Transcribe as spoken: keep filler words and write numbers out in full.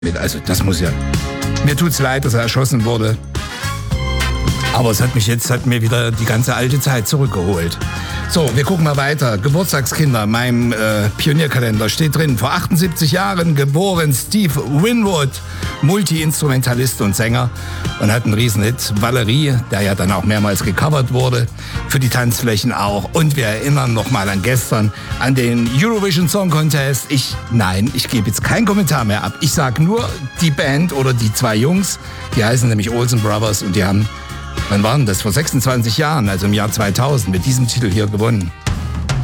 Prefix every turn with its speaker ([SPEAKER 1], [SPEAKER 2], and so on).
[SPEAKER 1] mit. Also das muss ja... Mir tut's leid, dass er erschossen wurde. Aber es hat mich jetzt, hat mir wieder die ganze alte Zeit zurückgeholt. So, wir gucken mal weiter. Geburtstagskinder, meinem äh, Pionierkalender steht drin. Vor achtundsiebzig Jahren geboren Steve Winwood, Multi-Instrumentalist und Sänger, und hat einen Riesenhit, Valerie, der ja dann auch mehrmals gecovert wurde, für die Tanzflächen auch. Und wir erinnern nochmal an gestern, an den Eurovision Song Contest. Ich, nein, ich gebe jetzt keinen Kommentar mehr ab. Ich sag nur, die Band oder die zwei Jungs, die heißen nämlich Olsen Brothers, und die haben... Wann waren das? Vor sechsundzwanzig Jahren, also im Jahr zweitausend, mit diesem Titel hier gewonnen.